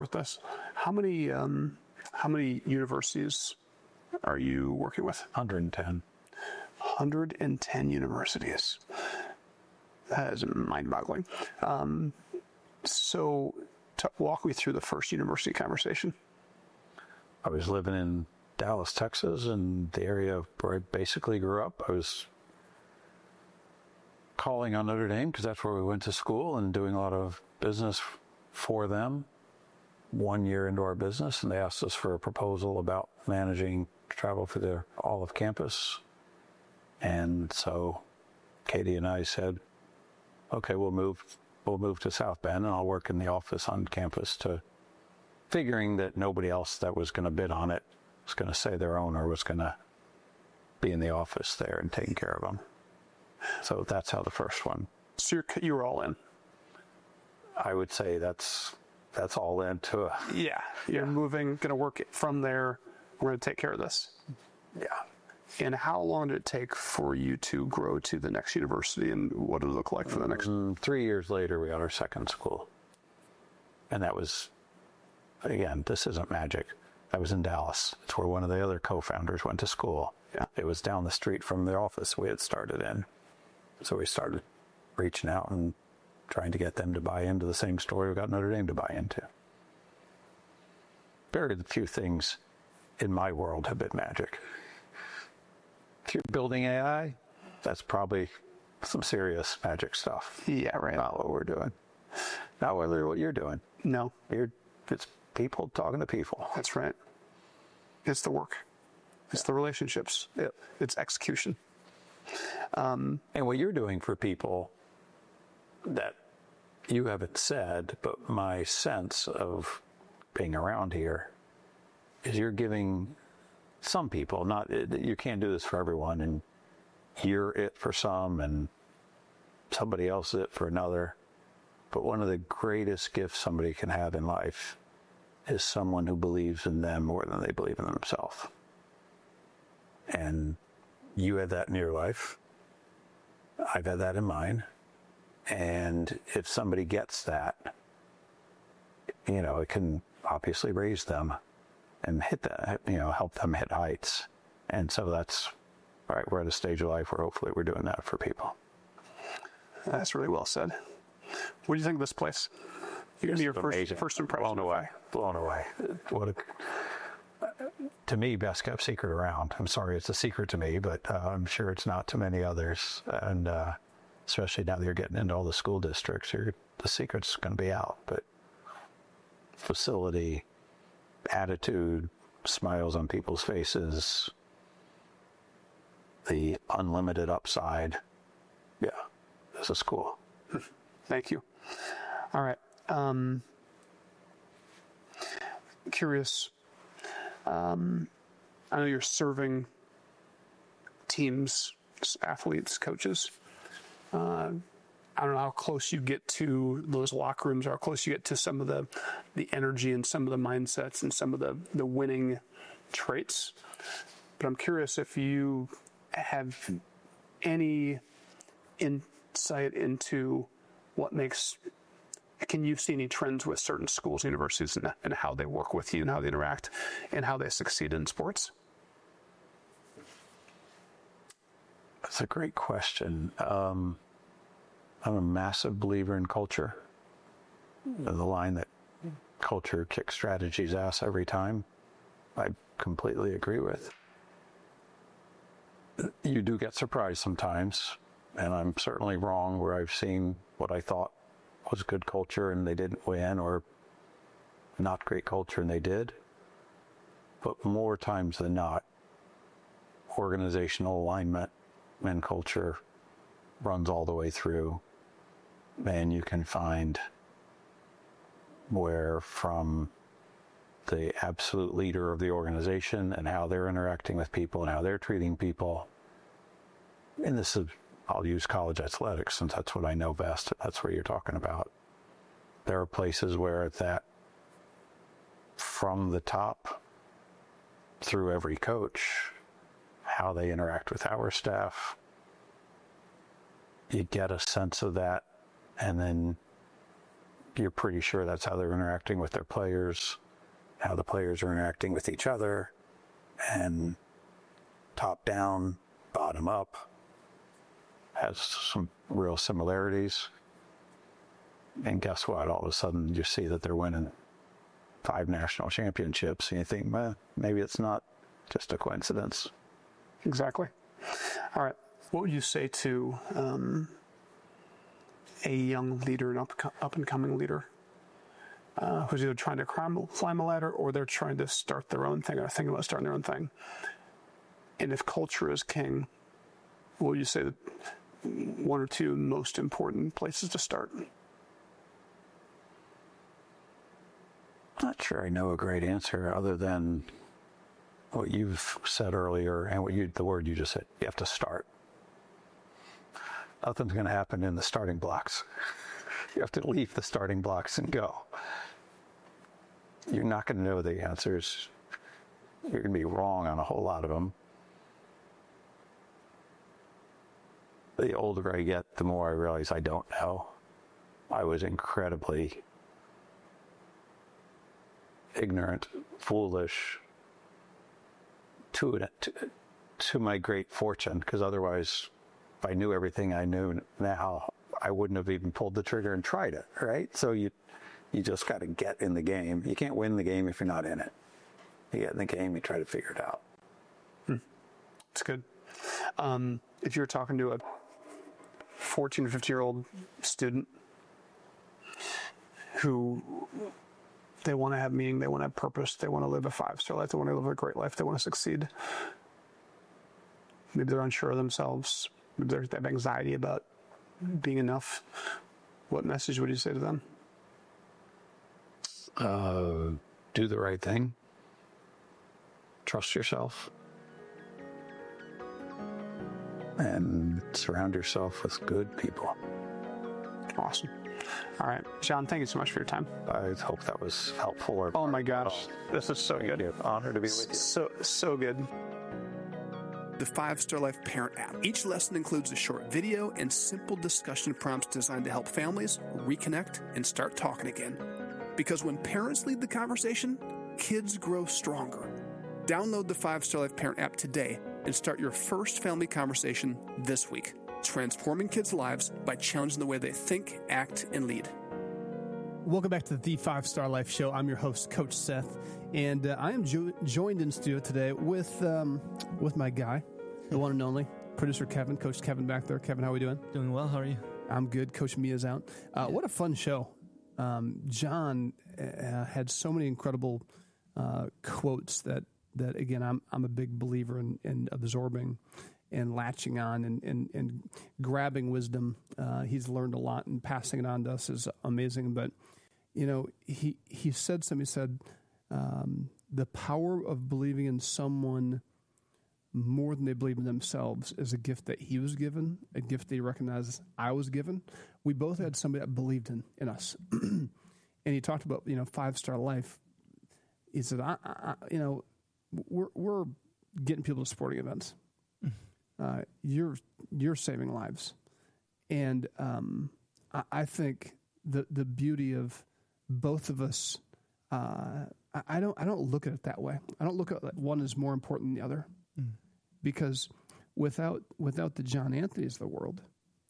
with this. How many universities are you working with? 110. 110 universities. That is mind-boggling. So walk me through the first university conversation. I was living in Dallas, Texas, and the area where I basically grew up. I was calling on Notre Dame because that's where we went to school and doing a lot of business for them. 1 year into our business, and they asked us for a proposal about managing travel for their Olive campus. And so Katie and I said, okay, we'll move to South Bend, and I'll work in the office on campus, to figuring that nobody else that was going to bid on it was going to say their owner was going to be in the office there and taking care of them. So that's how the first one. So you were all in. I would say that's all into a... Yeah. You're moving, going to work from there. We're going to take care of this. Yeah. And how long did it take for you to grow to the next university, and what did it look like for the next? 3 years later, we got our second school. And that was, again, this isn't magic. That was in Dallas. It's where one of the other co-founders went to school. Yeah. It was down the street from the office we had started in. So we started reaching out and trying to get them to buy into the same story we got Notre Dame to buy into. Very few things in my world have been magic. If you're building AI, that's probably some serious magic stuff. Yeah, right. Not what we're doing. Not really what you're doing. No. It's people talking to people. That's right. It's the work. It's the relationships. It's execution. And what you're doing for people that you haven't said, but my sense of being around here is you're giving some people, you can't do this for everyone, and you're it for some and somebody else is it for another. But one of the greatest gifts somebody can have in life is someone who believes in them more than they believe in themselves. And you had that in your life. I've had that in mine. And if somebody gets that, it can obviously raise them and hit that, help them hit heights. And so that's, all right, we're at a stage of life where hopefully we're doing that for people. That's really well said. What do you think of this place? Give me your first impression. Blown away. To me, best kept secret around. I'm sorry it's a secret to me, but I'm sure it's not to many others. And especially now that you're getting into all the school districts, the secret's going to be out. But facility, attitude, smiles on people's faces, the unlimited upside. Yeah, it's a school. Thank you. All right. Curious. I know you're serving teams, athletes, coaches. I don't know how close you get to those locker rooms, or how close you get to some of the energy and some of the mindsets and some of the winning traits. But I'm curious if you have any insight into can you see any trends with certain schools, universities, and how they work with you and how they interact and how they succeed in sports? That's a great question. I'm a massive believer in culture. The line that culture kicks strategy's ass every time, I completely agree with. You do get surprised sometimes, and I'm certainly wrong where I've seen what I thought was good culture and they didn't win, or not great culture and they did. But more times than not, organizational alignment and culture runs all the way through. And you can find where, from the absolute leader of the organization and how they're interacting with people and how they're treating people, and this is, I'll use college athletics since that's what I know best. That's what you're talking about. There are places where that, from the top through every coach, how they interact with our staff, you get a sense of that, and then you're pretty sure that's how they're interacting with their players, how the players are interacting with each other, and top down, bottom up has some real similarities. And guess what? All of a sudden you see that they're winning 5 national championships, and you think, maybe it's not just a coincidence. Exactly. All right. What would you say to a young leader, an up-and-coming leader, who's either trying to climb a ladder or they're trying to start their own thing or thinking about starting their own thing? And if culture is king, what would you say the 1 or 2 most important places to start? Not sure I know a great answer other than what you've said earlier and the word you just said. You have to start. Nothing's going to happen in the starting blocks. You have to leave the starting blocks and go. You're not going to know the answers. You're going to be wrong on a whole lot of them. The older I get, the more I realize I don't know. I was incredibly ignorant, foolish, to my great fortune, because otherwise, if I knew everything I knew now, I wouldn't have even pulled the trigger and tried it, right? So you just got to get in the game. You can't win the game if you're not in it. You get in the game, you try to figure it out. That's good. If you're talking to a 14 or 15-year-old student who they want to have meaning, they want to have purpose, they want to live a 5-star life, they want to live a great life, they want to succeed. Maybe they're unsure of themselves. Maybe they have anxiety about being enough. What message would you say to them? Do the right thing. Trust yourself. And surround yourself with good people. Awesome. All right, John, thank you so much for your time. I hope that was helpful. Oh my gosh, this is so good. You. Honor to be with you. So good. The 5-Star Life Parent app. Each lesson includes a short video and simple discussion prompts designed to help families reconnect and start talking again. Because when parents lead the conversation, kids grow stronger. Download the 5-Star Life Parent app today and start your first family conversation this week, transforming kids' lives by challenging the way they think, act, and lead. Welcome back to the 5-Star Life Show. I'm your host, Coach Seth, and I am joined in studio today with my guy, the one and only producer Kevin, Coach Kevin back there. Kevin, how are we doing? Doing well. How are you? I'm good. Coach Mia's out. What a fun show. John had so many incredible quotes that again, I'm a big believer in absorbing and latching on and grabbing wisdom. He's learned a lot, and passing it on to us is amazing. But, you know, he said something. He said, the power of believing in someone more than they believe in themselves is a gift that he was given, a gift that he recognizes I was given. We both had somebody that believed in us. And he talked about, 5-Star Life. He said, we're getting people to sporting events. You're saving lives. And I think the beauty of both of us, I don't look at it that way. I don't look at it one as more important than the other. Because without the John Anthonys of the world,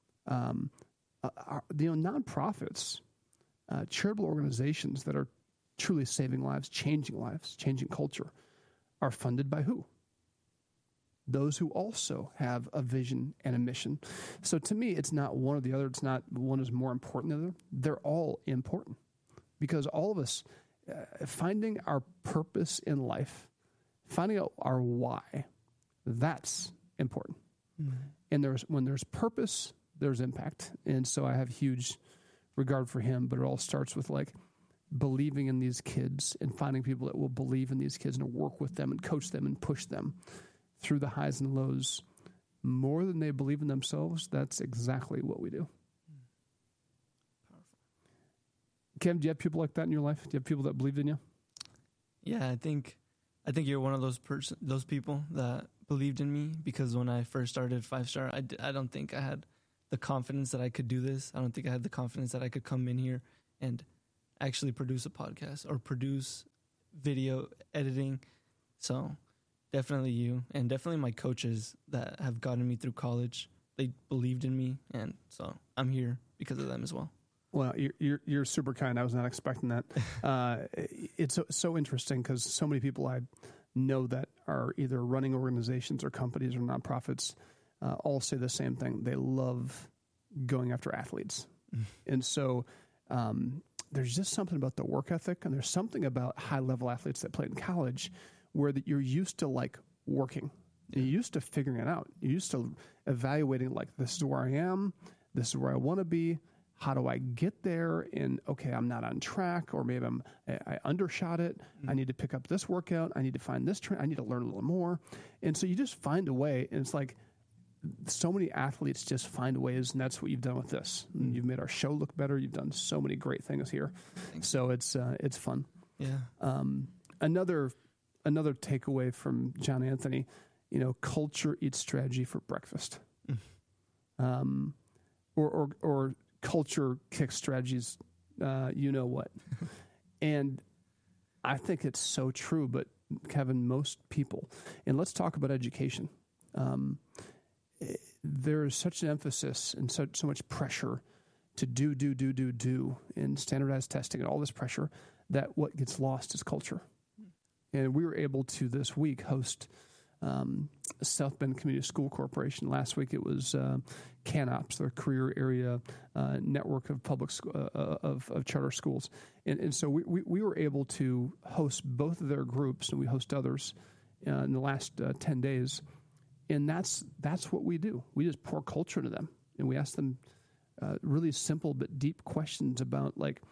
nonprofits, charitable organizations that are truly saving lives, changing culture, are funded by who? Those who also have a vision and a mission. So to me, it's not one or the other. It's not one is more important than the other. They're all important because all of us, finding our purpose in life, finding out our why, that's important. Mm-hmm. And when there's purpose, there's impact. And so I have huge regard for him, but it all starts with believing in these kids and finding people that will believe in these kids and work with them and coach them and push them through the highs and lows more than they believe in themselves. That's exactly what we do. Powerful. Kim, do you have people like that in your life? Do you have people that believed in you? Yeah, I think you're one of those people that believed in me, because when I first started 5-Star, I don't think I had the confidence that I could do this. I don't think I had the confidence that I could come in here and actually produce a podcast or produce video editing. So definitely you, and definitely my coaches that have gotten me through college. They believed in me, and so I'm here because of them as well. Well, you're super kind. I was not expecting that. It's so interesting because so many people I know that are either running organizations or companies or nonprofits all say the same thing. They love going after athletes. And so there's just something about the work ethic, and there's something about high-level athletes that played in college where that you're used to, like, working. You're used to figuring it out. You're used to evaluating, like, this is where I am, this is where I want to be, how do I get there? And, okay, I'm not on track, or maybe I undershot it. I need to pick up this workout. I need to find this I need to learn a little more. And so you just find a way, and it's like so many athletes just find ways, and that's what you've done with this. You've made our show look better. You've done so many great things here. So it's fun. Yeah. Another takeaway from John Anthony, culture eats strategy for breakfast. Or culture kicks strategies, what. And I think it's so true, but Kevin, most people, and let's talk about education. There is such an emphasis and so much pressure to do in standardized testing and all this pressure that what gets lost is culture. And we were able to this week host South Bend Community School Corporation. Last week it was CANOPS, their career area network of public of charter schools, and so we were able to host both of their groups, and we host others in the last 10 days, and that's what we do. We just pour culture into them, and we ask them really simple but deep questions about, like,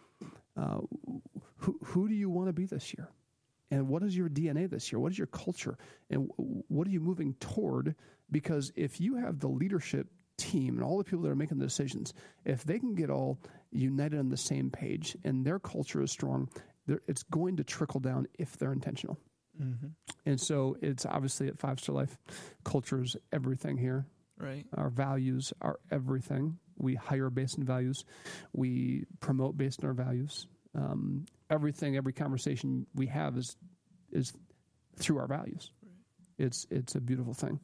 who do you want to be this year? And what is your DNA this year? What is your culture? And what are you moving toward? Because if you have the leadership team and all the people that are making the decisions, if they can get all united on the same page and their culture is strong, it's going to trickle down if they're intentional. Mm-hmm. And so it's obviously at 5 Star Life, culture is everything here. Right. Our values are everything. We hire based on values. We promote based on our values. Everything, every conversation we have is through our values. Right. It's a beautiful thing.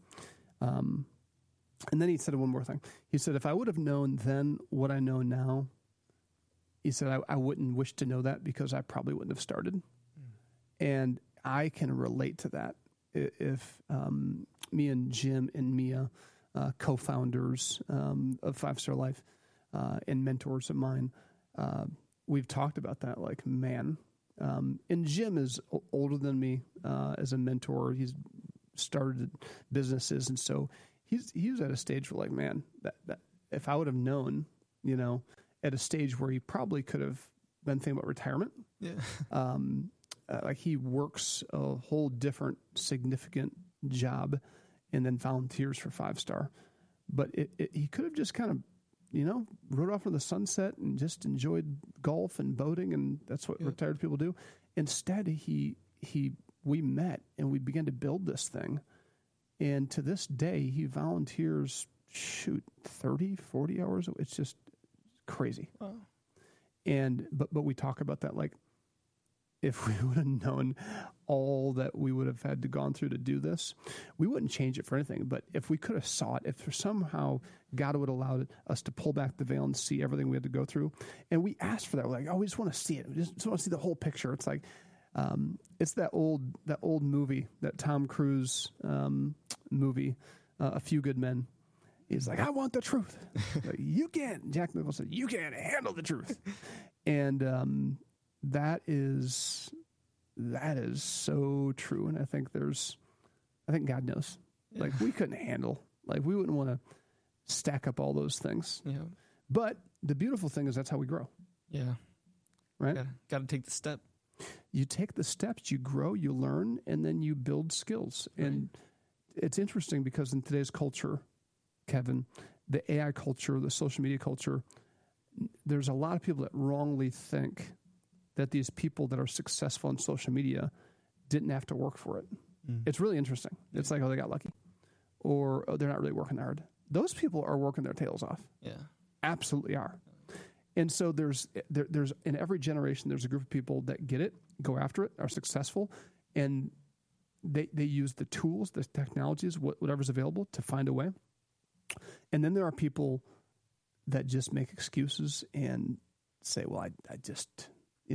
And then he said one more thing. He said, if I would have known then what I know now, he said, I wouldn't wish to know that because I probably wouldn't have started. And I can relate to that. If me and Jim and Mia, co-founders of 5 Star Life and mentors of mine, we've talked about that, like, man. And Jim is older than me as a mentor. He's started businesses, and so he was at a stage where, like, man, that if I would have known, at a stage where he probably could have been thinking about retirement. Yeah. Like, he works a whole different significant job and then volunteers for 5 Star. But he could have just kind of, rode off into the sunset and just enjoyed golf and boating, and that's what retired people do. Instead, we met and we began to build this thing. And to this day, he volunteers, 30, 40 hours. It's just crazy. Wow. And but we talk about that, like, if we would have known all that we would have had to gone through to do this, we wouldn't change it for anything. But if we could have saw it, if somehow God would have allowed us to pull back the veil and see everything we had to go through, and we asked for that, we're like, we just want to see it. We just want to see the whole picture. It's like, it's that old movie, that Tom Cruise movie, A Few Good Men. He's like, I want the truth. Like, you can't. Jack Nicholson, you can't handle the truth. And that is so true. And I think God knows. Yeah. Like, we couldn't handle, like, we wouldn't want to stack up all those things. Yeah. But the beautiful thing is that's how we grow. Yeah. Right? Got to take the step. You take the steps, you grow, you learn, and then you build skills. Right. And it's interesting because in today's culture, Kevin, the AI culture, the social media culture, there's a lot of people that wrongly think that these people that are successful in social media didn't have to work for it. Mm. It's really interesting. It's like, they got lucky. Or they're not really working hard. Those people are working their tails off. Yeah. Absolutely are. And so there's in every generation, there's a group of people that get it, go after it, are successful, and they use the tools, the technologies, whatever's available to find a way. And then there are people that just make excuses and say, well, I just,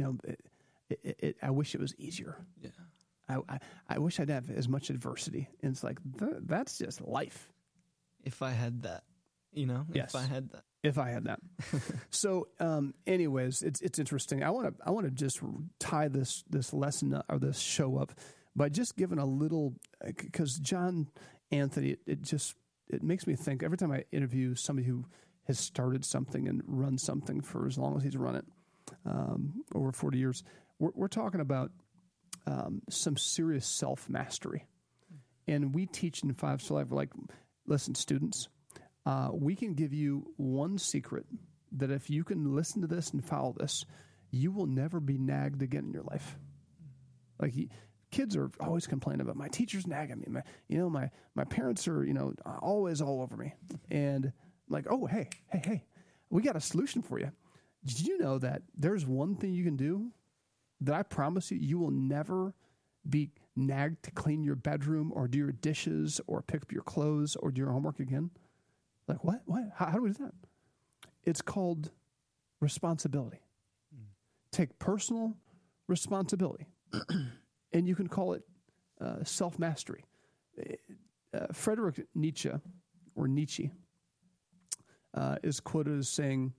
I wish it was easier. Yeah. I wish I'd have as much adversity. And it's like, that's just life. If I had that, Yes. if I had that. If I had that. So, anyways, it's interesting. I want to just tie this lesson or this show up by just giving a little, because John Anthony, it makes me think every time I interview somebody who has started something and run something for as long as he's run it, over 40 years, we're talking about some serious self-mastery. And we teach in 5 Star Life, we're like, listen, students, we can give you one secret that if you can listen to this and follow this, you will never be nagged again in your life. Like kids are always complaining about my teachers nagging me. My parents are, always all over me. And like, oh, hey, we got a solution for you. Did you know that there's one thing you can do that I promise you will never be nagged to clean your bedroom or do your dishes or pick up your clothes or do your homework again? Like, what? How do we do that? It's called responsibility. Take personal responsibility. And you can call it self-mastery. Friedrich Nietzsche, or Nietzsche, is quoted as saying,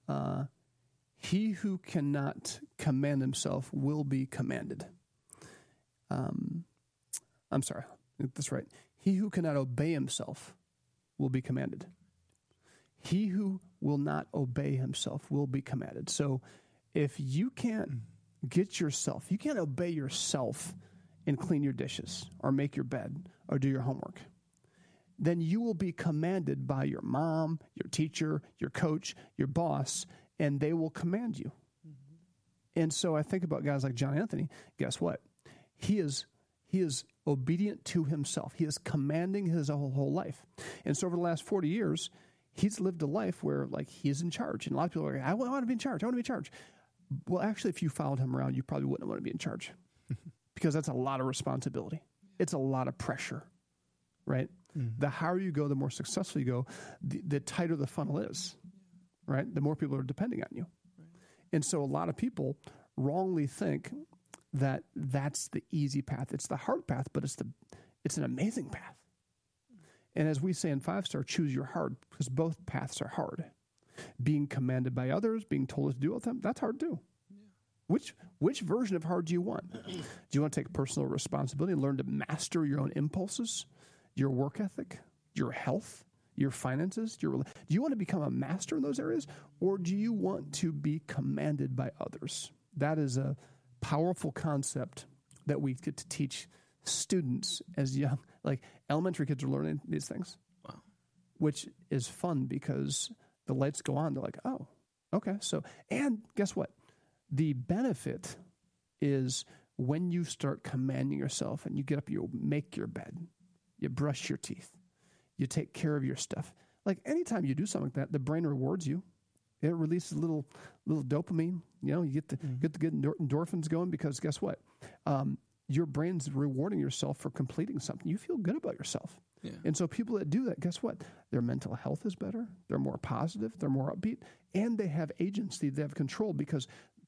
he who cannot command himself will be commanded. I'm sorry, that's right. He who cannot obey himself will be commanded. He who will not obey himself will be commanded. So if you can't you can't obey yourself and clean your dishes or make your bed or do your homework, then you will be commanded by your mom, your teacher, your coach, your boss, and they will command you. Mm-hmm. And so I think about guys like John Anthony. Guess what? He is obedient to himself. He is commanding his whole life. And so over the last 40 years, he's lived a life where like he's in charge. And a lot of people are like, I want to be in charge. I want to be in charge. Well, actually, if you followed him around, you probably wouldn't want to be in charge because that's a lot of responsibility. It's a lot of pressure, right? Mm-hmm. The higher you go, the more successful you go, the tighter the funnel is, right? The more people are depending on you. Right. And so a lot of people wrongly think that that's the easy path. It's the hard path, but it's an amazing path. And as we say in 5 Star, choose your hard, because both paths are hard. Being commanded by others, being told to do with them, that's hard too. Yeah. Which version of hard do you want? Do you want to take personal responsibility and learn to master your own impulses, your work ethic, your health, your finances? Do you want to become a master in those areas? Or do you want to be commanded by others? That is a powerful concept that we get to teach students as young, like elementary kids are learning these things. Wow. Which is fun because the lights go on. They're like, oh, okay. So, and guess what? The benefit is when you start commanding yourself and you get up, you make your bed, you brush your teeth, you take care of your stuff. Like anytime you do something like that, the brain rewards you. It releases a little dopamine. You get the good endorphins going because guess what? Your brain's rewarding yourself for completing something. You feel good about yourself. Yeah. And so people that do that, guess what? Their mental health is better. They're more positive. They're more upbeat. And they have agency. They have control because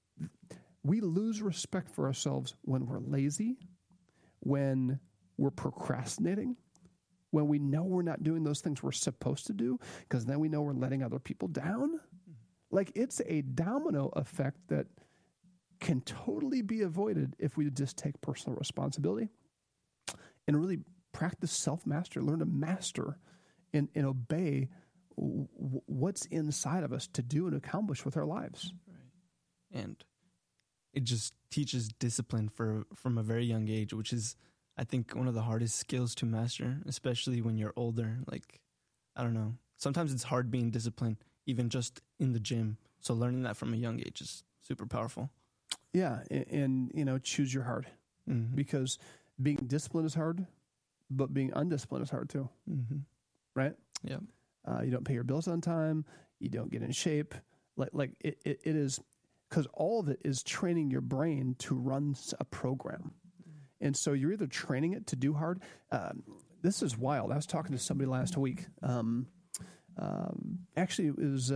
we lose respect for ourselves when we're lazy, when we're procrastinating, when we know we're not doing those things we're supposed to do, because then we know we're letting other people down. Like it's a domino effect that can totally be avoided if we just take personal responsibility and really practice self-mastery, learn to master and obey what's inside of us to do and accomplish with our lives. Right. And it just teaches discipline from a very young age, which is, I think, one of the hardest skills to master, especially when you're older. Like, I don't know. Sometimes it's hard being disciplined, even just in the gym. So learning that from a young age is super powerful. Yeah, and choose your hard. Mm-hmm. Because being disciplined is hard, but being undisciplined is hard too. Mm-hmm. Right? Yeah. You don't pay your bills on time. You don't get in shape. it is, because all of it is training your brain to run a program. And so you're either training it to do hard. This is wild. I was talking to somebody last week. Actually, it was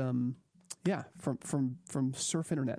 from Surf Internet.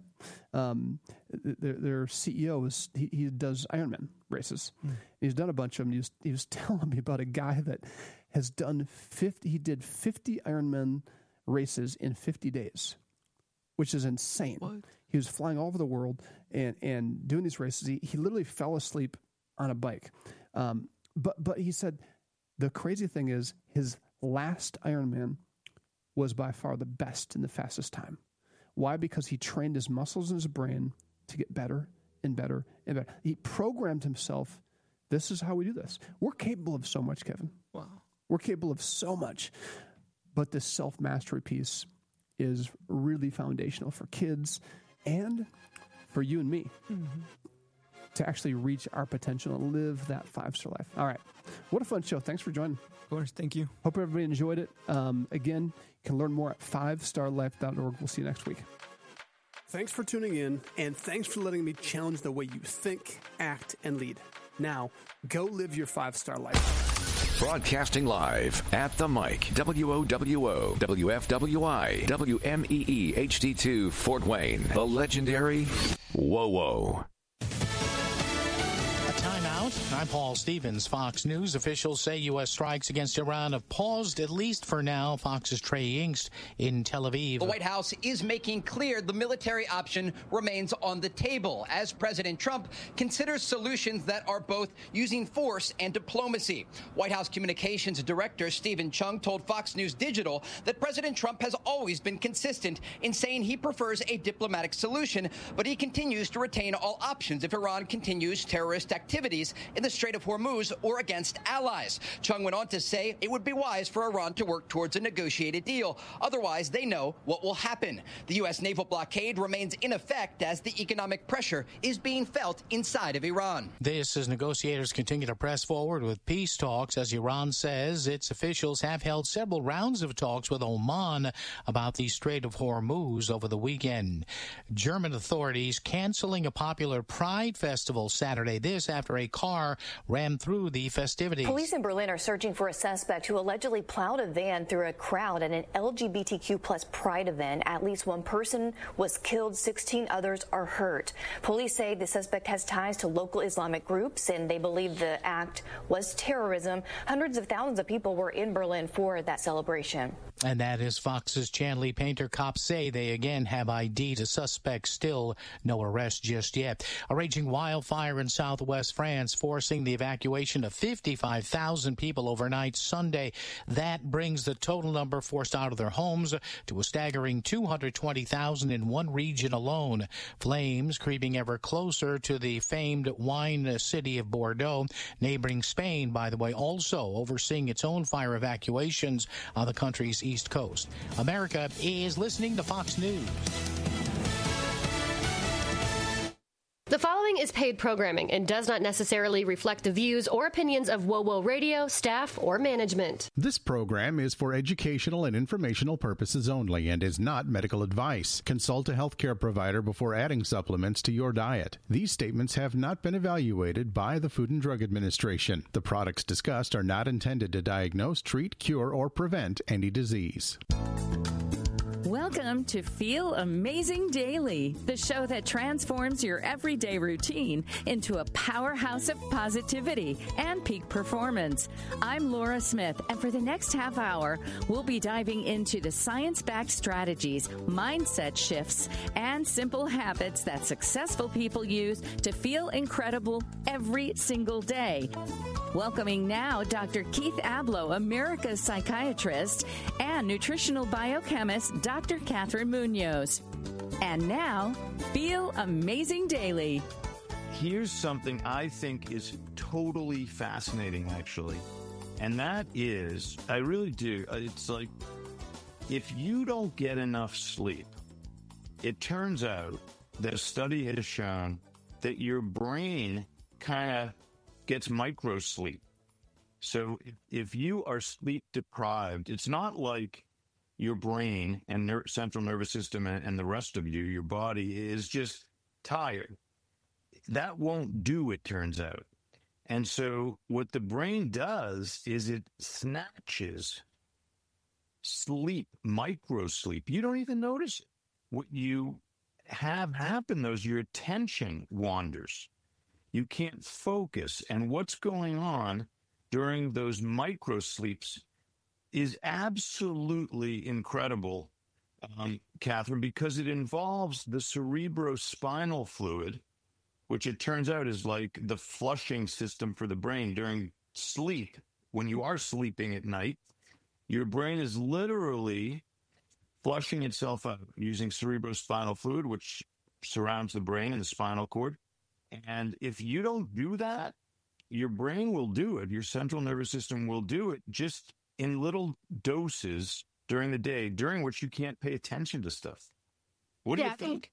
Their CEO he does Ironman races. He's done a bunch of them. He was telling me about a guy that has done 50. He did 50 Ironman races in 50 days, which is insane. What? He was flying all over the world and doing these races. He literally fell asleep on a bike. But he said the crazy thing is his last Ironman was by far the best and the fastest time. Why? Because he trained his muscles and his brain to get better and better and better. He programmed himself. This is how we do this. We're capable of so much, Kevin. Wow. We're capable of so much. But this self-mastery piece is really foundational for kids and for you and me to actually reach our potential and live that 5-star life. All right. What a fun show. Thanks for joining. Of course. Thank you. Hope everybody enjoyed it. Again, you can learn more at 5starlife.org. We'll see you next week. Thanks for tuning in, and thanks for letting me challenge the way you think, act, and lead. Now, go live your 5-star life. Broadcasting live at the mic, WOWO, WFWI, WMEE HD2 Fort Wayne, the legendary WOWO. I'm Paul Stevens, Fox News. Officials say U.S. strikes against Iran have paused, at least for now. Fox's Trey Yingst in Tel Aviv. The White House is making clear the military option remains on the table as President Trump considers solutions that are both using force and diplomacy. White House Communications Director Stephen Chung told Fox News Digital that President Trump has always been consistent in saying he prefers a diplomatic solution, but he continues to retain all options if Iran continues terrorist activities in the Strait of Hormuz or against allies. Chung went on to say it would be wise for Iran to work towards a negotiated deal. Otherwise, they know what will happen. The U.S. naval blockade remains in effect as the economic pressure is being felt inside of Iran. This as negotiators continue to press forward with peace talks as Iran says its officials have held several rounds of talks with Oman about the Strait of Hormuz over the weekend. German authorities canceling a popular Pride festival Saturday. This after a car ran through the festivities. Police in Berlin are searching for a suspect who allegedly plowed a van through a crowd at an LGBTQ plus Pride event. At least one person was killed, 16 others are hurt. Police say the suspect has ties to local Islamic groups, and they believe the act was terrorism. Hundreds of thousands of people were in Berlin for that celebration. And that is Fox's Chanley Painter. Cops say they again have ID'd a suspect. Still no arrest just yet. A raging wildfire in southwest France forcing the evacuation of 55,000 people overnight Sunday. That brings the total number forced out of their homes to a staggering 220,000 in one region alone. Flames creeping ever closer to the famed wine city of Bordeaux. Neighboring Spain, by the way, also overseeing its own fire evacuations on the country's East Coast. America is listening to Fox News. The following is paid programming and does not necessarily reflect the views or opinions of WOWO Radio, staff, or management. This program is for educational and informational purposes only and is not medical advice. Consult a healthcare provider before adding supplements to your diet. These statements have not been evaluated by the Food and Drug Administration. The products discussed are not intended to diagnose, treat, cure, or prevent any disease. Welcome to Feel Amazing Daily, the show that transforms your everyday routine into a powerhouse of positivity and peak performance. I'm Laura Smith, and for the next half hour, we'll be diving into the science-backed strategies, mindset shifts, and simple habits that successful people use to feel incredible every single day. Welcoming now Dr. Keith Abloh, America's psychiatrist, and nutritional biochemist Dr. Catherine Munoz. And now, Feel Amazing Daily. Here's something I think is totally fascinating, actually. And that is, I really do. It's like, if you don't get enough sleep, it turns out that a study has shown that your brain kind of gets micro sleep. So if you are sleep deprived, it's not like your brain and central nervous system and the rest of you, your body, is just tired. That won't do, it turns out. And so what the brain does is it snatches sleep, micro sleep. You don't even notice it. What you have happen, though, is your attention wanders. You can't focus. And what's going on during those micro sleeps is absolutely incredible, Catherine, because it involves the cerebrospinal fluid, which it turns out is like the flushing system for the brain during sleep. When you are sleeping at night, your brain is literally flushing itself out using cerebrospinal fluid, which surrounds the brain and the spinal cord. And if you don't do that, your brain will do it. Your central nervous system will do it just in little doses during the day, during which you can't pay attention to stuff. What do you think?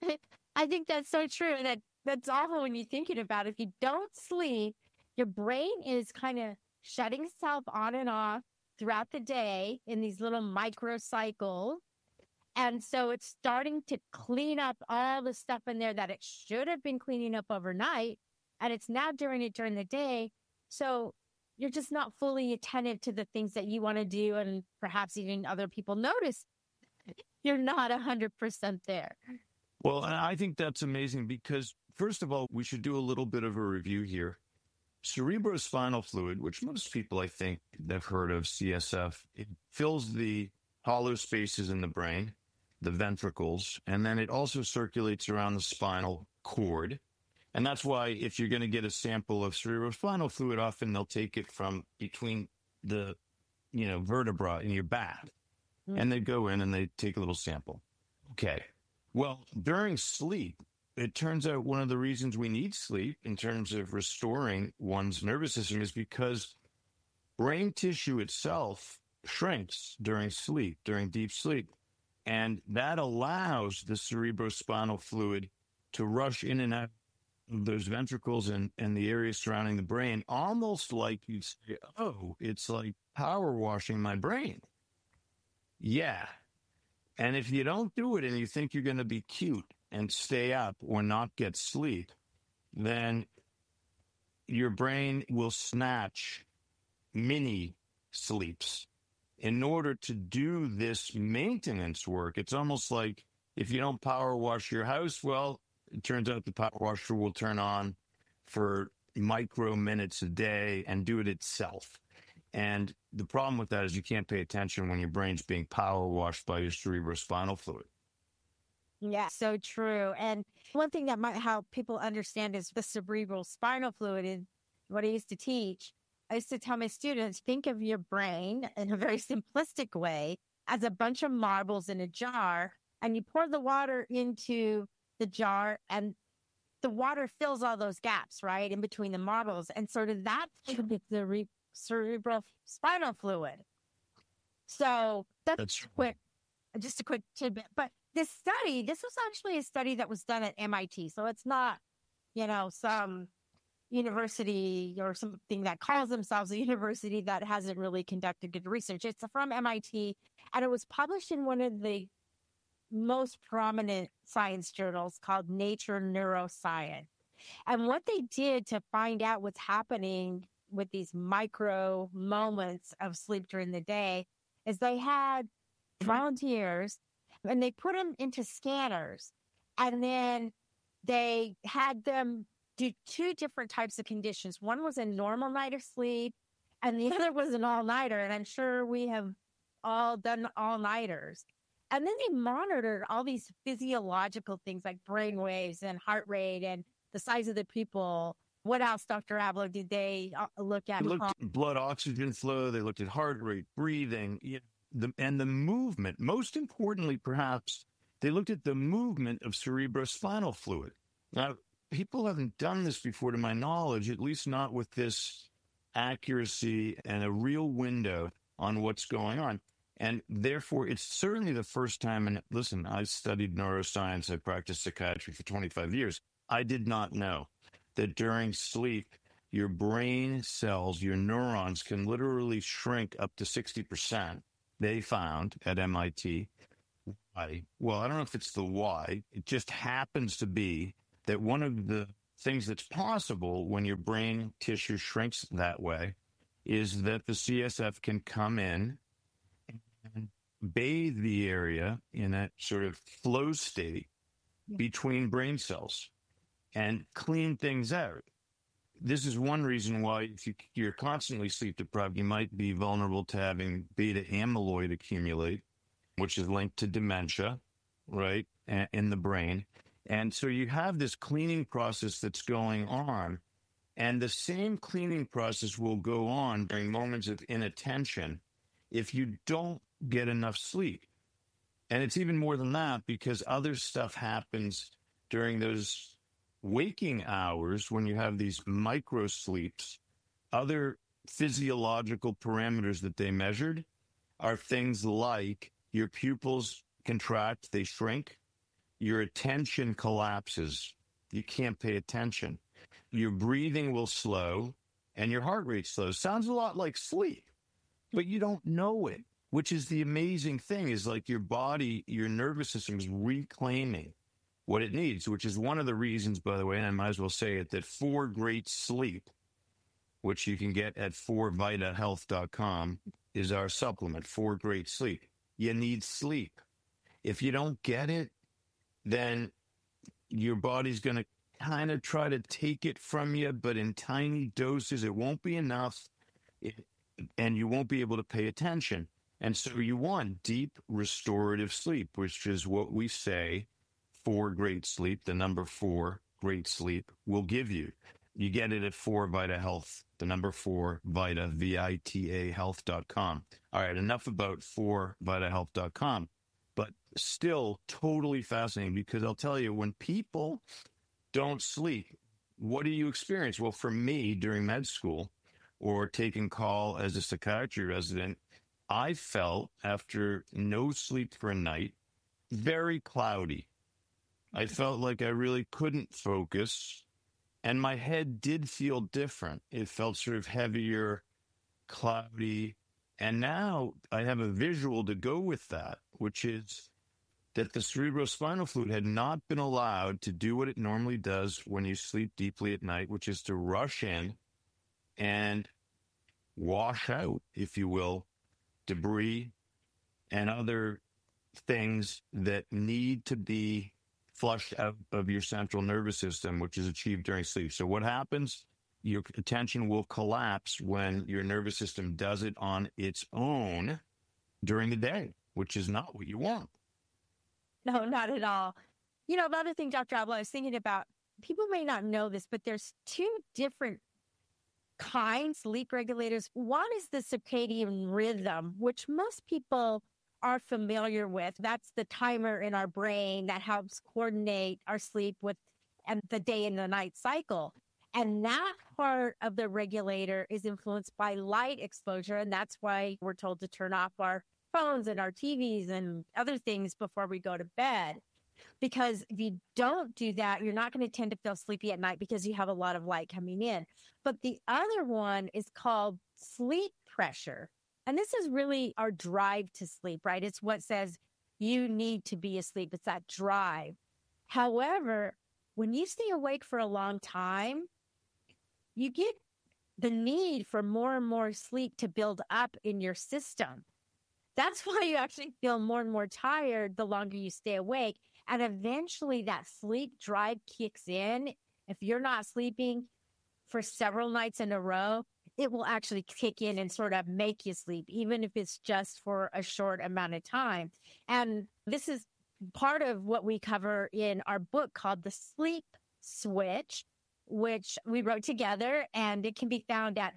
I think that's so true. That's awful when you're thinking about it. If you don't sleep, your brain is kind of shutting itself on and off throughout the day in these little microcycles. And so it's starting to clean up all the stuff in there that it should have been cleaning up overnight. And it's now doing it during the day. So you're just not fully attentive to the things that you want to do. And perhaps even other people notice you're not 100% there. Well, I think that's amazing because, first of all, we should do a little bit of a review here. Cerebrospinal fluid, which most people, I think, have heard of, CSF, it fills the hollow spaces in the brain, the ventricles, and then it also circulates around the spinal cord. And that's why if you're going to get a sample of cerebrospinal fluid, often they'll take it from between the, vertebra in your back. And they go in and they take a little sample. Okay. Well, during sleep, it turns out one of the reasons we need sleep in terms of restoring one's nervous system is because brain tissue itself shrinks during sleep, during deep sleep. And that allows the cerebrospinal fluid to rush in and out of those ventricles and the areas surrounding the brain, almost like you'd say, oh, it's like power washing my brain. Yeah. And if you don't do it and you think you're going to be cute and stay up or not get sleep, then your brain will snatch mini sleeps in order to do this maintenance work. It's almost like if you don't power wash your house, well, it turns out the power washer will turn on for micro minutes a day and do it itself. And the problem with that is you can't pay attention when your brain's being power washed by your cerebrospinal fluid. Yeah, so true. And one thing that might help people understand is the cerebral spinal fluid is what I used to teach. I used to tell my students, think of your brain in a very simplistic way as a bunch of marbles in a jar, and you pour the water into the jar and the water fills all those gaps, right, in between the marbles. And sort of that's the cerebral spinal fluid. So that's just a quick tidbit. But this was actually a study that was done at MIT. So it's not, some university or something that calls themselves a university that hasn't really conducted good research. It's from MIT, and it was published in one of the most prominent science journals called Nature Neuroscience. And what they did to find out what's happening with these micro moments of sleep during the day is they had volunteers and they put them into scanners, and then they had them do two different types of conditions. One was a normal night of sleep and the other was an all-nighter. And I'm sure we have all done all-nighters. And then they monitored all these physiological things like brain waves and heart rate and the size of the people. What else, Dr. Ablow, did they look at? They looked at blood oxygen flow. They looked at heart rate, breathing, and the movement. Most importantly, perhaps, they looked at the movement of cerebrospinal fluid. Now, people haven't done this before, to my knowledge, at least not with this accuracy and a real window on what's going on. And therefore, it's certainly the first time. And listen, I studied neuroscience. I practiced psychiatry for 25 years. I did not know that during sleep, your brain cells, your neurons can literally shrink up to 60%. they found at MIT, well, I don't know if it's the why. It just happens to be that one of the things that's possible when your brain tissue shrinks that way is that the CSF can come in and bathe the area in a sort of flow state between brain cells and clean things out. This is one reason why if you're constantly sleep deprived, you might be vulnerable to having beta amyloid accumulate, which is linked to dementia, right, in the brain. And so you have this cleaning process that's going on, and the same cleaning process will go on during moments of inattention if you don't get enough sleep. And it's even more than that because other stuff happens during those waking hours when you have these micro sleeps. Other physiological parameters that they measured are things like your pupils contract, they shrink, your attention collapses, you can't pay attention, your breathing will slow, and your heart rate slows. Sounds a lot like sleep, but you don't know it, which is the amazing thing, is like your body, your nervous system is reclaiming what it needs, which is one of the reasons, by the way, and I might as well say it, that 4 Great Sleep, which you can get at 4vitahealth.com, is our supplement, 4 Great Sleep. You need sleep. If you don't get it, then your body's going to kind of try to take it from you, but in tiny doses. It won't be enough, and you won't be able to pay attention. And so you want deep restorative sleep, which is what we say 4 Great Sleep, the number 4 Great Sleep, will give you. You get it at 4Vita Health, the number 4 Vita, VITA health.com. All right, enough about 4vitahealth.com, but still totally fascinating because I'll tell you, when people don't sleep, what do you experience? Well, for me, during med school or taking call as a psychiatry resident, I felt, after no sleep for a night, very cloudy. I felt like I really couldn't focus, and my head did feel different. It felt sort of heavier, cloudy, and now I have a visual to go with that, which is that the cerebrospinal fluid had not been allowed to do what it normally does when you sleep deeply at night, which is to rush in and wash out, if you will, debris and other things that need to be flushed out of your central nervous system, which is achieved during sleep. So what happens? Your attention will collapse when your nervous system does it on its own during the day, which is not what you want. No, not at all. You know, another thing, Dr. Abla, I was thinking about, people may not know this, but there's 2 different kinds, sleep regulators. One is the circadian rhythm, which most people are familiar with. That's the timer in our brain that helps coordinate our sleep with and the day and the night cycle. And that part of the regulator is influenced by light exposure. And that's why we're told to turn off our phones and our TVs and other things before we go to bed. Because if you don't do that, you're not going to tend to feel sleepy at night because you have a lot of light coming in. But the other one is called sleep pressure. And this is really our drive to sleep, right? It's what says you need to be asleep. It's that drive. However, when you stay awake for a long time, you get the need for more and more sleep to build up in your system. That's why you actually feel more and more tired the longer you stay awake. And eventually that sleep drive kicks in. If you're not sleeping for several nights in a row, it will actually kick in and sort of make you sleep, even if it's just for a short amount of time. And this is part of what we cover in our book called The Sleep Switch, which we wrote together, and it can be found at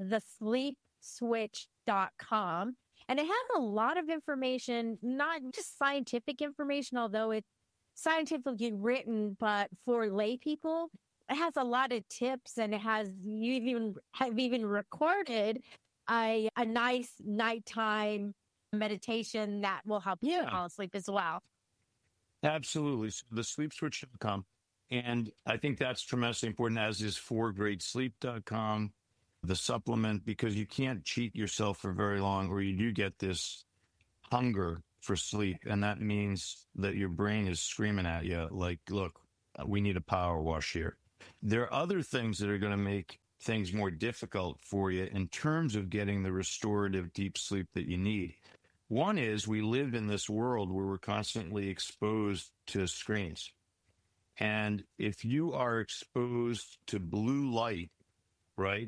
thesleepswitch.com. And it has a lot of information, not just scientific information, although it's scientifically written, but for lay people. It has a lot of tips, and you have even recorded a nice nighttime meditation that will help you fall asleep as well. Absolutely. So the sleepswitch.com. And I think that's tremendously important, as is 4greatsleep.com, the supplement, because you can't cheat yourself for very long, or you do get this hunger for sleep. And that means that your brain is screaming at you, like, look, we need a power wash here. There are other things that are going to make things more difficult for you in terms of getting the restorative deep sleep that you need. One is we live in this world where we're constantly exposed to screens. And if you are exposed to blue light, right,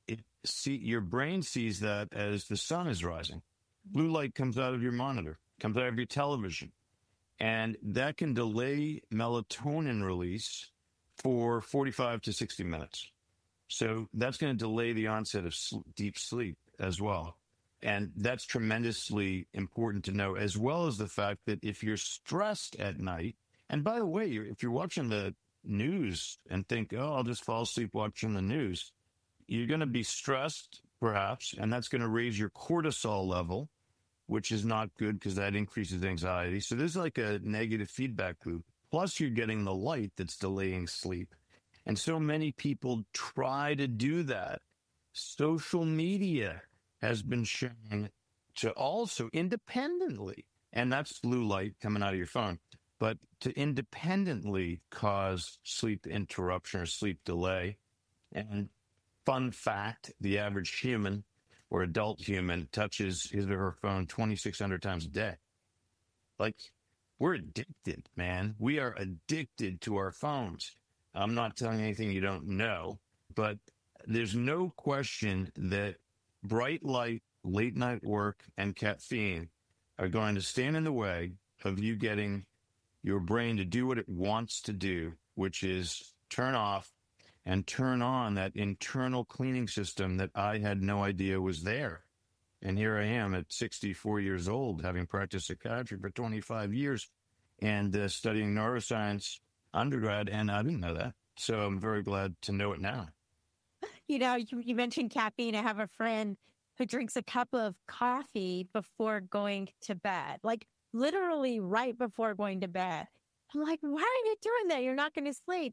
your brain sees that as the sun is rising. Blue light comes out of your monitor, comes out of your television, and that can delay melatonin release for 45 to 60 minutes. So that's going to delay the onset of deep sleep as well. And that's tremendously important to know, as well as the fact that if you're stressed at night, and by the way, if you're watching the news and think, oh, I'll just fall asleep watching the news, you're going to be stressed, perhaps, and that's going to raise your cortisol level, which is not good because that increases anxiety. So there's like a negative feedback loop. Plus, you're getting the light that's delaying sleep. And so many people try to do that. Social media has been shown to also independently, and that's blue light coming out of your phone, but to independently cause sleep interruption or sleep delay. And fun fact, the average human or adult human touches his or her phone 2,600 times a day. Like, we're addicted, man. We are addicted to our phones. I'm not telling you anything you don't know, but there's no question that bright light, late night work, and caffeine are going to stand in the way of you getting your brain to do what it wants to do, which is turn off and turn on that internal cleaning system that I had no idea was there. And here I am at 64 years old, having practiced psychiatry for 25 years and studying neuroscience undergrad, and I didn't know that. So I'm very glad to know it now. You know, you mentioned caffeine. I have a friend who drinks a cup of coffee before going to bed, like literally right before going to bed. I'm like, why are you doing that? You're not going to sleep.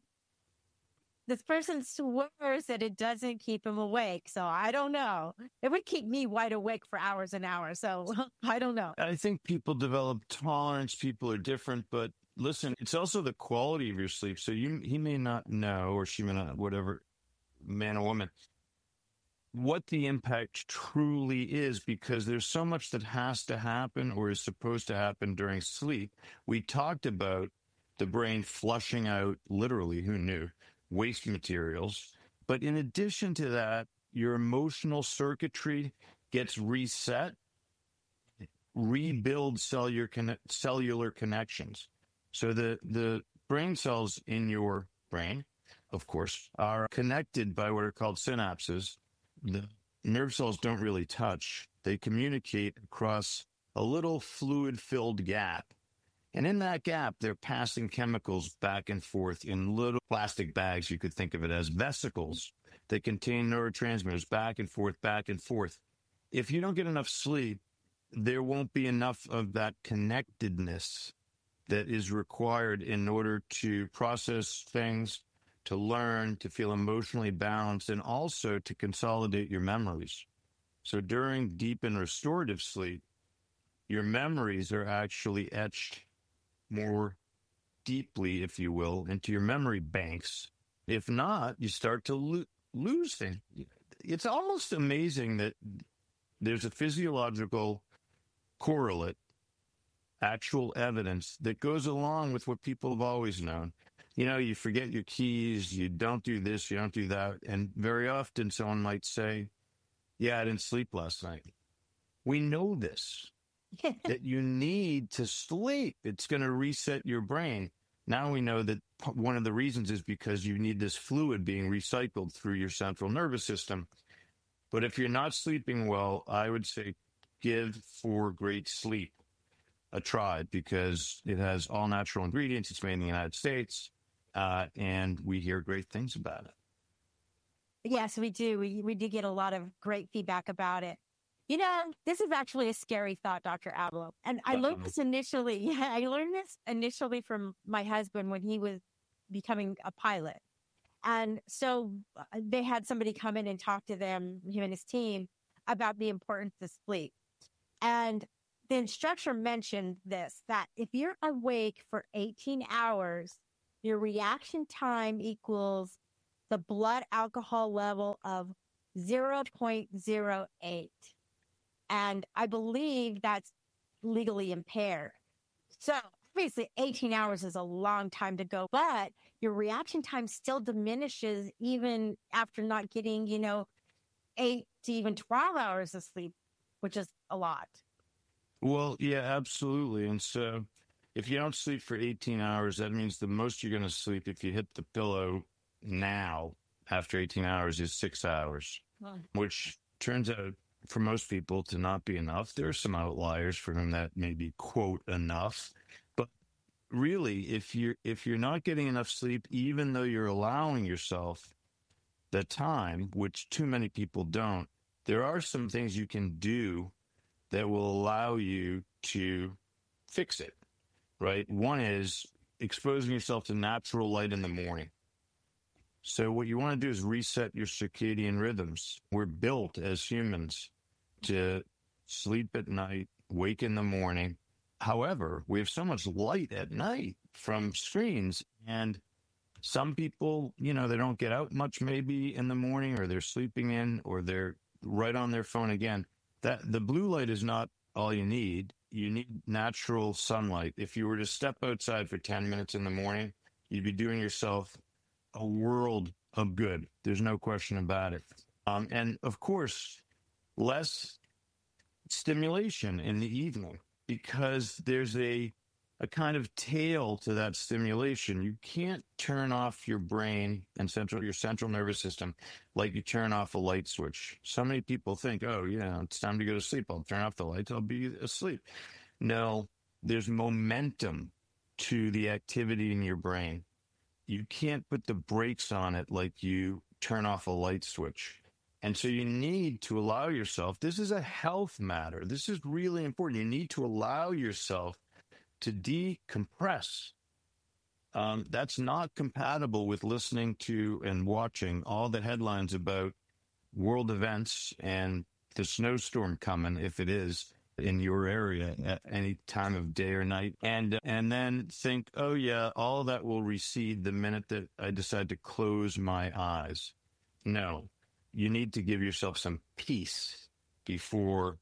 This person swears that it doesn't keep him awake. So I don't know. It would keep me wide awake for hours and hours. So I don't know. I think people develop tolerance. People are different. But listen, it's also the quality of your sleep. So he may not know, or she may not, whatever, man or woman, what the impact truly is, because there's so much that has to happen or is supposed to happen during sleep. We talked about the brain flushing out, literally, who knew, waste materials. But in addition to that, your emotional circuitry gets reset, rebuild cellular connections. So the brain cells in your brain, of course, are connected by what are called synapses. The nerve cells don't really touch. They communicate across a little fluid-filled gap. And in that gap, they're passing chemicals back and forth in little plastic bags. You could think of it as vesicles that contain neurotransmitters back and forth, back and forth. If you don't get enough sleep, there won't be enough of that connectedness that is required in order to process things, to learn, to feel emotionally balanced, and also to consolidate your memories. So during deep and restorative sleep, your memories are actually etched more deeply, if you will, into your memory banks. If not, you start to lose things. It's almost amazing that there's a physiological correlate, actual evidence that goes along with what people have always known. You know, you forget your keys, you don't do this, you don't do that. And very often someone might say, yeah, I didn't sleep last night. We know this. That you need to sleep. It's going to reset your brain. Now we know that one of the reasons is because you need this fluid being recycled through your central nervous system. But if you're not sleeping well, I would say give For Great Sleep a try, because it has all natural ingredients. It's made in the United States, and we hear great things about it. Yes, we do. We do get a lot of great feedback about it. You know, this is actually a scary thought, Dr. Ablow. And I learned this initially. Yeah, I learned this initially from my husband when he was becoming a pilot. And so they had somebody come in and talk to them, him and his team, about the importance of sleep. And the instructor mentioned this, that if you're awake for 18 hours, your reaction time equals the blood alcohol level of 0.08. And I believe that's legally impaired. So obviously 18 hours is a long time to go, but your reaction time still diminishes even after not getting, 8 to even 12 hours of sleep, which is a lot. Well, yeah, absolutely. And so if you don't sleep for 18 hours, that means the most you're going to sleep if you hit the pillow now after 18 hours is 6 hours, which turns out for most people to not be enough. There are some outliers for whom that may be, quote, enough. But really, if you're not getting enough sleep, even though you're allowing yourself the time, which too many people don't, there are some things you can do that will allow you to fix it, right? One is exposing yourself to natural light in the morning. So what you want to do is reset your circadian rhythms. We're built as humans to sleep at night, wake in the morning. However, we have so much light at night from screens, and some people, they don't get out much maybe in the morning, or they're sleeping in, or they're right on their phone again. That the blue light is not all you need. You need natural sunlight. If you were to step outside for 10 minutes in the morning, you'd be doing yourself a world of good. There's no question about it. And of course, less stimulation in the evening, because there's a kind of tail to that stimulation. You can't turn off your brain and your central nervous system like you turn off a light switch. So many people think, oh, yeah, it's time to go to sleep. I'll turn off the lights. I'll be asleep. No, there's momentum to the activity in your brain. You can't put the brakes on it like you turn off a light switch. And so you need to allow yourself, this is a health matter. This is really important. You need to allow yourself to decompress. That's not compatible with listening to and watching all the headlines about world events and the snowstorm coming, if it is in your area at any time of day or night, and then think, oh yeah, all that will recede the minute that I decide to close my eyes. No, you need to give yourself some peace before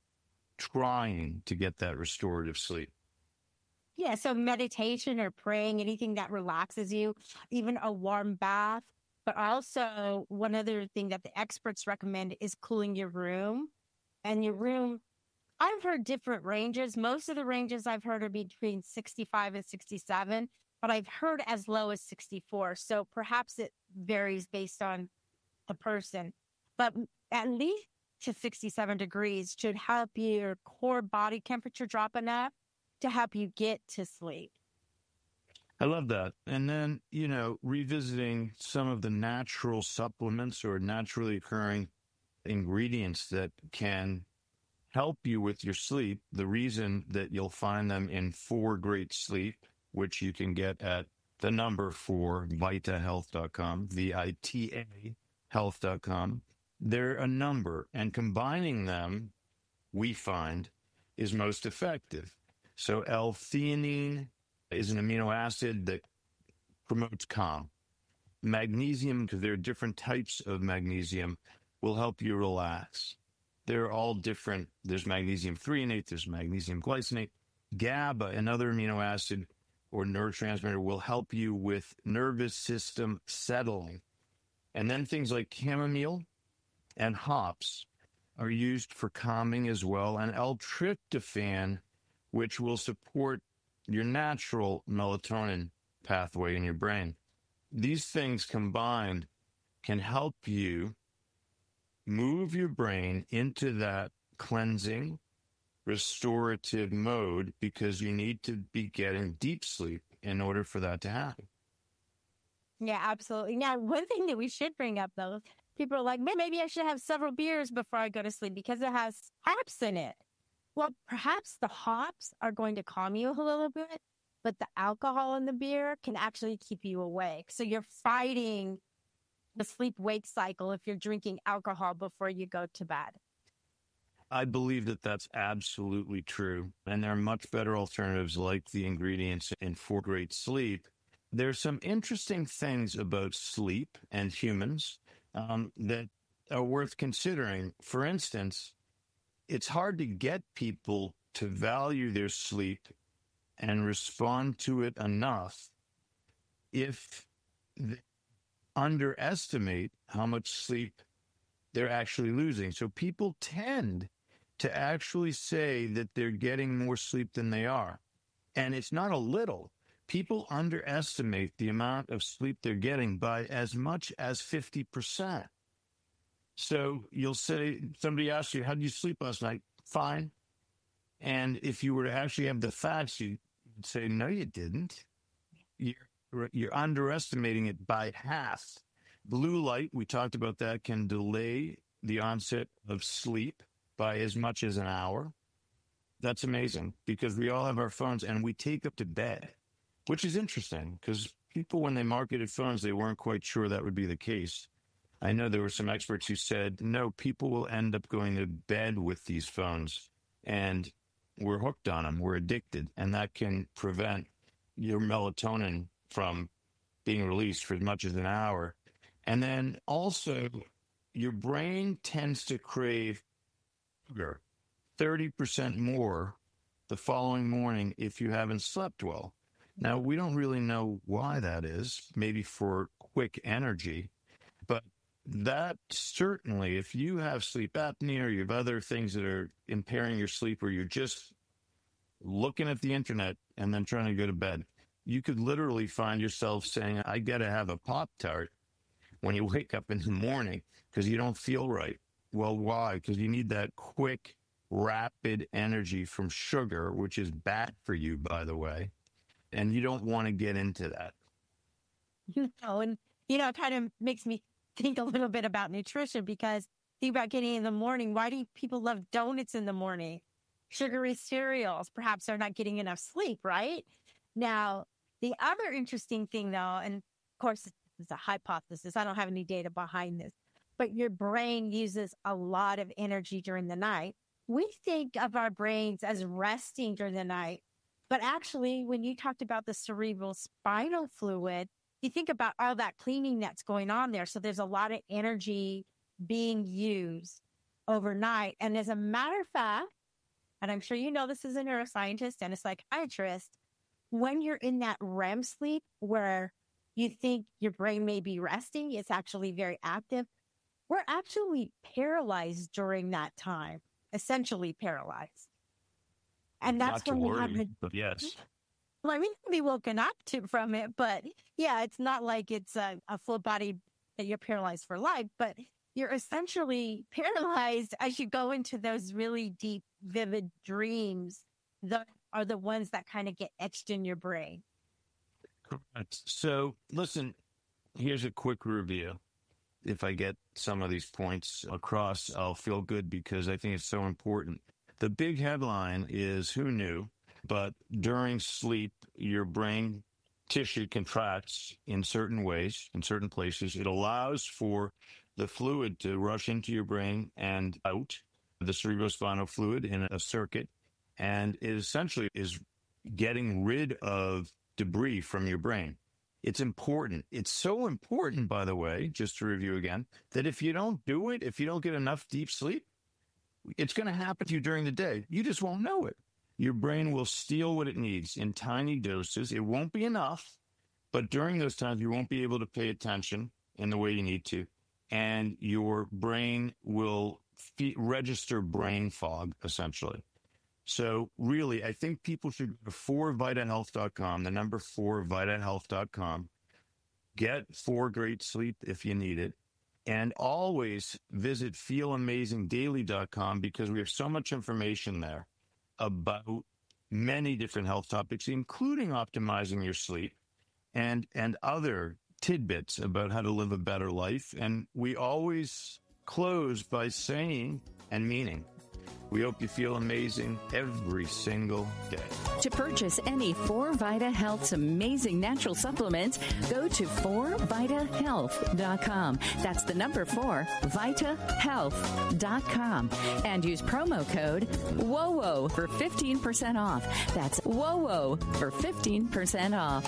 trying to get that restorative sleep. Yeah, so meditation or praying, anything that relaxes you, even a warm bath. But also, one other thing that the experts recommend is cooling your room. And your room, I've heard different ranges. Most of the ranges I've heard are between 65 and 67, but I've heard as low as 64. So perhaps it varies based on the person. But at least to 67 degrees should help your core body temperature drop enough to help you get to sleep. I love that. And then, revisiting some of the natural supplements or naturally occurring ingredients that can help you with your sleep. The reason that you'll find them in 4 Great Sleep, which you can get at the number 4, vitahealth.com, VITA health.com. There are a number, and combining them, we find, is most effective. So L-theanine is an amino acid that promotes calm. Magnesium, because there are different types of magnesium, will help you relax. They're all different. There's magnesium threonate, there's magnesium glycinate. GABA, another amino acid or neurotransmitter, will help you with nervous system settling. And then things like chamomile and hops are used for calming as well, and L-tryptophan, which will support your natural melatonin pathway in your brain. These things combined can help you move your brain into that cleansing, restorative mode, because you need to be getting deep sleep in order for that to happen. Yeah, absolutely. Now, one thing that we should bring up, though, people are like, maybe I should have several beers before I go to sleep because it has hops in it. Well, perhaps the hops are going to calm you a little bit, but the alcohol in the beer can actually keep you awake. So you're fighting the sleep-wake cycle if you're drinking alcohol before you go to bed. I believe that that's absolutely true. And there are much better alternatives like the ingredients in 4 Great Sleep. There's some interesting things about sleep and humans that are worth considering. For instance, it's hard to get people to value their sleep and respond to it enough if they underestimate how much sleep they're actually losing. So people tend to actually say that they're getting more sleep than they are. And it's not a little. People underestimate the amount of sleep they're getting by as much as 50%. So you'll say, somebody asks you, how did you sleep last night? Fine. And if you were to actually have the facts, you'd say, no, you didn't. You're underestimating it by half. Blue light, we talked about that, can delay the onset of sleep by as much as an hour. That's amazing because we all have our phones and we take up to bed, which is interesting because people, when they marketed phones, they weren't quite sure that would be the case. I know there were some experts who said, no, people will end up going to bed with these phones and we're hooked on them. We're addicted. And that can prevent your melatonin from being released for as much as an hour. And then also your brain tends to crave sugar 30% more the following morning if you haven't slept well. Now, we don't really know why that is, maybe for quick energy, but that certainly, if you have sleep apnea or you have other things that are impairing your sleep or you're just looking at the internet and then trying to go to bed, you could literally find yourself saying, I got to have a Pop-Tart when you wake up in the morning because you don't feel right. Well, why? Because you need that quick, rapid energy from sugar, which is bad for you, by the way. And you don't want to get into that. No, and, it kind of makes me think a little bit about nutrition because think about getting in the morning. Why do people love donuts in the morning? Sugary cereals. Perhaps they're not getting enough sleep, right? Now, the other interesting thing, though, and of course, it's a hypothesis. I don't have any data behind this, but your brain uses a lot of energy during the night. We think of our brains as resting during the night, but actually, when you talked about the cerebral spinal fluid, you think about all that cleaning that's going on there. So there's a lot of energy being used overnight. And as a matter of fact, and I'm sure you know this as a neuroscientist and a psychiatrist, when you're in that REM sleep where you think your brain may be resting, it's actually very active. We're actually paralyzed during that time, essentially paralyzed. And that's when we have but yes. Well, I mean, you can be woken up from it, but yeah, it's not like it's a full body that you're paralyzed for life, but you're essentially paralyzed as you go into those really deep, vivid dreams that are the ones that kind of get etched in your brain. Correct. So listen, here's a quick review. If I get some of these points across, I'll feel good because I think it's so important. The big headline is, who knew? But during sleep, your brain tissue contracts in certain ways, in certain places. It allows for the fluid to rush into your brain and out, the cerebrospinal fluid in a circuit. And it essentially is getting rid of debris from your brain. It's important. It's so important, by the way, just to review again, that if you don't do it, if you don't get enough deep sleep, it's going to happen to you during the day. You just won't know it. Your brain will steal what it needs in tiny doses. It won't be enough, but during those times, you won't be able to pay attention in the way you need to. And your brain will register brain fog, essentially. So really, I think people should go to 4vitahealth.com, the number 4vitahealth.com, get 4 Great Sleep if you need it. And always visit feelamazingdaily.com because we have so much information there about many different health topics, including optimizing your sleep and other tidbits about how to live a better life. And we always close by saying and meaning, We hope you feel amazing every single day. To purchase any 4Vita Health's amazing natural supplements, go to 4vitahealth.com. That's the number 4, vitahealth.com. And use promo code WOWO for 15% off. That's WOWO for 15% off.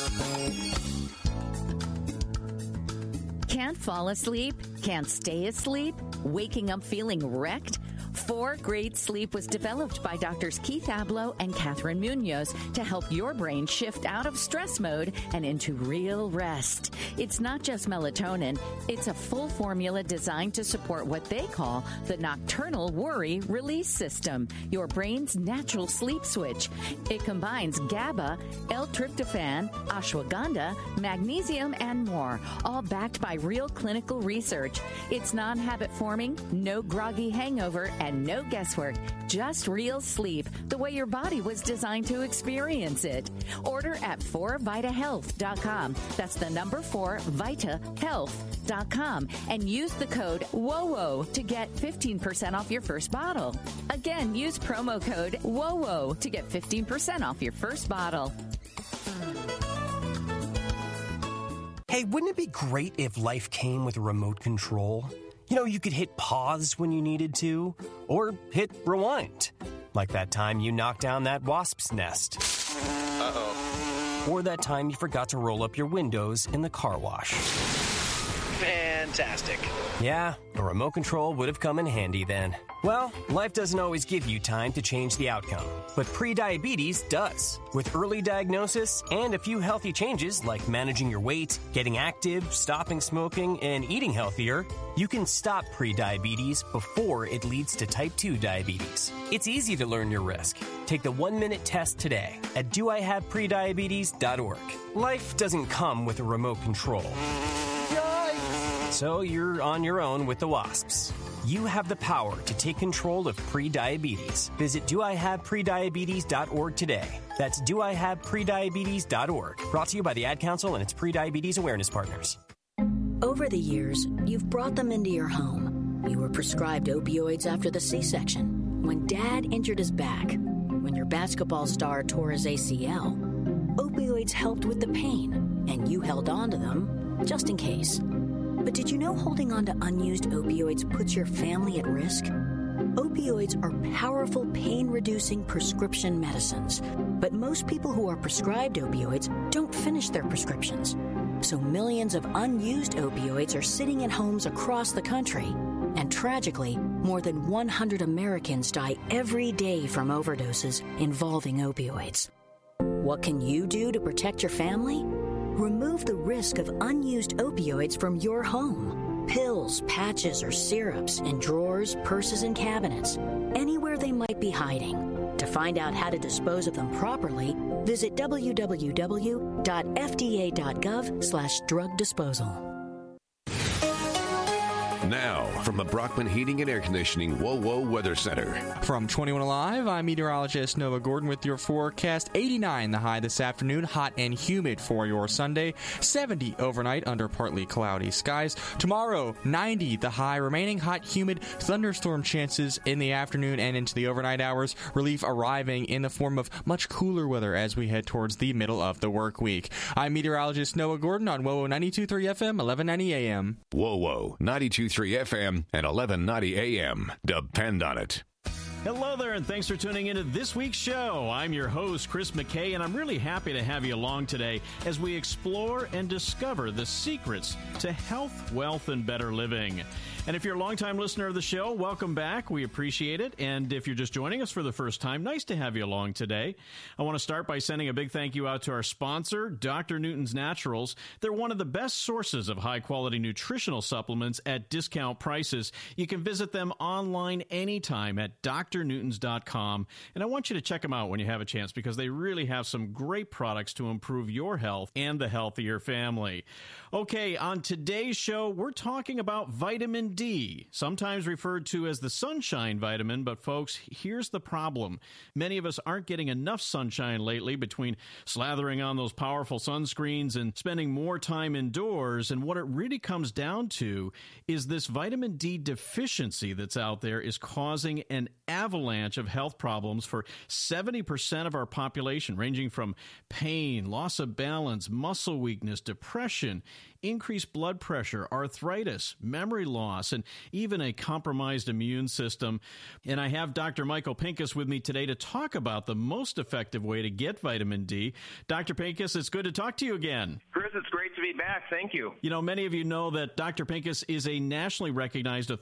Can't fall asleep? Can't stay asleep? Waking up feeling wrecked? 4 Great Sleep was developed by Drs. Keith Abloh and Catherine Munoz to help your brain shift out of stress mode and into real rest. It's not just melatonin. It's a full formula designed to support what they call the nocturnal worry release system, your brain's natural sleep switch. It combines GABA, L-tryptophan, ashwagandha, magnesium, and more, all backed by real clinical research. It's non-habit forming, no groggy hangover, and no guesswork, just real sleep, the way your body was designed to experience it. Order at 4vitahealth.com. That's the number 4, vitahealth.com. And use the code WOWO to get 15% off your first bottle. Again, use promo code WOWO to get 15% off your first bottle. Hey, wouldn't it be great if life came with a remote control? You know, you could hit pause when you needed to, or hit rewind. Like that time you knocked down that wasp's nest. Uh-oh. Or that time you forgot to roll up your windows in the car wash. Fantastic. Yeah, a remote control would have come in handy then. Well, life doesn't always give you time to change the outcome, but prediabetes does. With early diagnosis and a few healthy changes like managing your weight, getting active, stopping smoking, and eating healthier, you can stop prediabetes before it leads to type 2 diabetes. It's easy to learn your risk. Take the 1-minute test today at doihaveprediabetes.org. Life doesn't come with a remote control. So you're on your own with the wasps. You have the power to take control of prediabetes. Visit doihaveprediabetes.org today. That's doihaveprediabetes.org. Brought to you by the Ad Council and its prediabetes awareness partners. Over the years, you've brought them into your home. You were prescribed opioids after the C-section, when Dad injured his back, when your basketball star tore his ACL. Opioids helped with the pain, and you held on to them just in case. But did you know holding on to unused opioids puts your family at risk? Opioids are powerful pain-reducing prescription medicines, but most people who are prescribed opioids don't finish their prescriptions. So millions of unused opioids are sitting in homes across the country. And tragically, more than 100 Americans die every day from overdoses involving opioids. What can you do to protect your family? Remove the risk of unused opioids from your home. Pills, patches, or syrups in drawers, purses, and cabinets, anywhere they might be hiding. To find out how to dispose of them properly, visit www.fda.gov/drug disposal. Now, from the Brockman Heating and Air Conditioning WOWO Weather Center. From 21 Alive, I'm meteorologist Nova Gordon with your forecast. 89 the high this afternoon, hot and humid for your Sunday. 70 overnight under partly cloudy skies. Tomorrow, 90 the high, remaining hot, humid, thunderstorm chances in the afternoon and into the overnight hours. Relief arriving in the form of much cooler weather as we head towards the middle of the work week. I'm meteorologist Noah Gordon on WOWO 92.3 FM, 1190 AM. WOWO 92.3 FM and 1190 AM. Depend on it. Hello there, and thanks for tuning into this week's show. I'm your host, Chris McKay, and I'm really happy to have you along today as we explore and discover the secrets to health, wealth, and better living. And if you're a longtime listener of the show, welcome back. We appreciate it. And if you're just joining us for the first time, nice to have you along today. I want to start by sending a big thank you out to our sponsor, Dr. Newton's Naturals. They're one of the best sources of high-quality nutritional supplements at discount prices. You can visit them online anytime at drnewtons.com. And I want you to check them out when you have a chance because they really have some great products to improve your health and the health of your family. Okay, on today's show, we're talking about vitamin D, sometimes referred to as the sunshine vitamin, but folks, here's the problem. Many of us aren't getting enough sunshine lately between slathering on those powerful sunscreens and spending more time indoors, and what it really comes down to is this vitamin D deficiency that's out there is causing an avalanche of health problems for 70% of our population, ranging from pain, loss of balance, muscle weakness, depression, increased blood pressure, arthritis, memory loss, and even a compromised immune system. And I have Dr. Michael Pinkus with me today to talk about the most effective way to get vitamin D. Dr. Pinkus, it's good to talk to you again. Chris, it's great to be back. Thank you. You know, many of you know that Dr. Pinkus is a nationally recognized